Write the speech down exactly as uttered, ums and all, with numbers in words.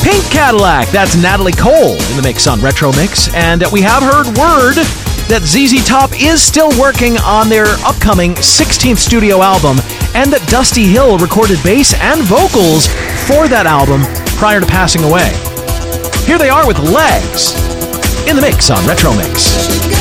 Pink Cadillac, that's Natalie Cole in the mix on Retro Mix. And we have heard word that Z Z Top is still working on their upcoming sixteenth studio album, and that Dusty Hill recorded bass and vocals for that album prior to passing away. Here they are with Legs in the mix on Retro Mix.